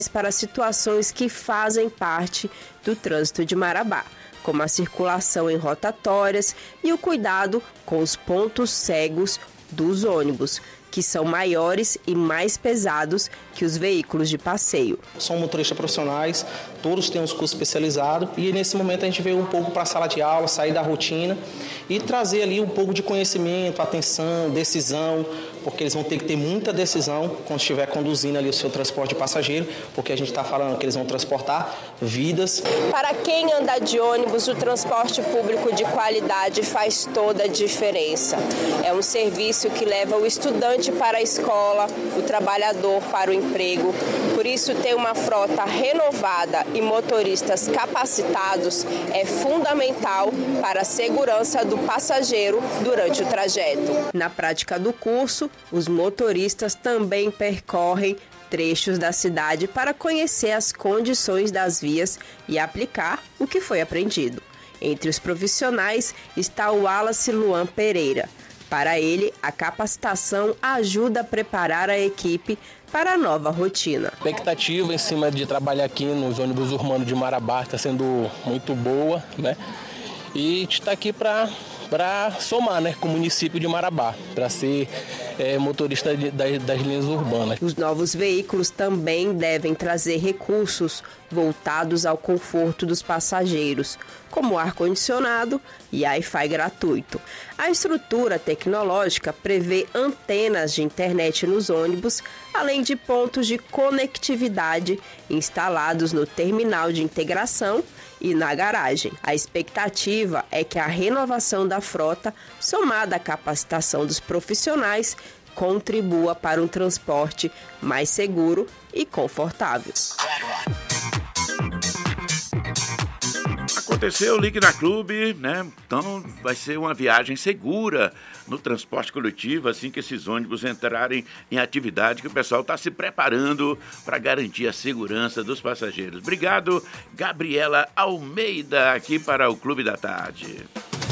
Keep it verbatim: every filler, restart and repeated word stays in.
para situações que fazem parte do trânsito de Marabá, como a circulação em rotatórias e o cuidado com os pontos cegos dos ônibus, que são maiores e mais pesados que os veículos de passeio. São motoristas profissionais, todos têm uns cursos especializados e nesse momento a gente veio um pouco para a sala de aula, sair da rotina e trazer ali um pouco de conhecimento, atenção, decisão, porque eles vão ter que ter muita decisão quando estiver conduzindo ali o seu transporte de passageiro, porque a gente está falando que eles vão transportar vidas. Para quem anda de ônibus, o transporte público de qualidade faz toda a diferença. É um serviço que leva o estudante para a escola, o trabalhador para o emprego. Por isso, ter uma frota renovada e motoristas capacitados é fundamental para a segurança do passageiro durante o trajeto. Na prática do curso, os motoristas também percorrem trechos da cidade para conhecer as condições das vias e aplicar o que foi aprendido. Entre os profissionais está o Wallace Luan Pereira. Para ele, a capacitação ajuda a preparar a equipe para a nova rotina. A expectativa em cima de trabalhar aqui nos ônibus urbanos de Marabá está sendo muito boa, né? E a gente está aqui para para somar, né, com o município de Marabá, para ser é, motorista de, das, das linhas urbanas. Os novos veículos também devem trazer recursos voltados ao conforto dos passageiros, como ar-condicionado e Wi-Fi gratuito. A estrutura tecnológica prevê antenas de internet nos ônibus, além de pontos de conectividade instalados no terminal de integração e na garagem. A expectativa é que a renovação da frota, somada à capacitação dos profissionais, contribua para um transporte mais seguro e confortável. Aconteceu o link da Clube, né? Então vai ser uma viagem segura no transporte coletivo, assim que esses ônibus entrarem em atividade, que o pessoal está se preparando para garantir a segurança dos passageiros. Obrigado, Gabriela Almeida, aqui para o Clube da Tarde.